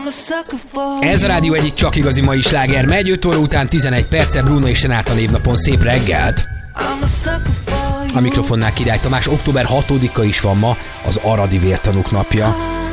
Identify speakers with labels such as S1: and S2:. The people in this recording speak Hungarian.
S1: Ez a rádió egyik csak igazi mai sláger megy, 5 óra után 11 perce, Bruno és Renáta névnapon szép reggelt. A mikrofonnál Király Tamás, október 6-a is van ma, az aradi vértanúk napja.